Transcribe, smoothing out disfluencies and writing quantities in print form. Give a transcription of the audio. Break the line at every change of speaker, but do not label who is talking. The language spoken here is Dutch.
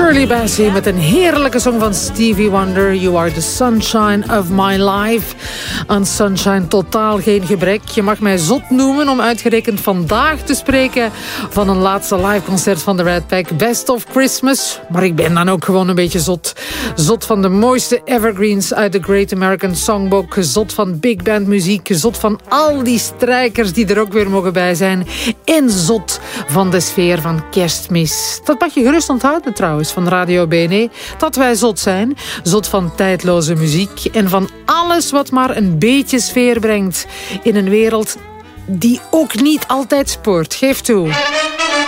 Shirley Bassey met een heerlijke song van Stevie Wonder. You are the sunshine of my life. Aan sunshine totaal geen gebrek. Je mag mij zot noemen om uitgerekend vandaag te spreken van een laatste live concert van de Rat Pack. Best of Christmas. Maar ik ben dan ook gewoon een beetje zot. Zot van de mooiste evergreens uit de Great American Songbook. Zot van big band muziek. Zot van al die strijkers die er ook weer mogen bij zijn. En zot van de sfeer van Kerstmis. Dat mag je gerust onthouden trouwens van Radio BNE. Dat wij zot zijn. Zot van tijdloze muziek. En van alles wat maar een beetje sfeer brengt. In een wereld die ook niet altijd spoort. Geef toe.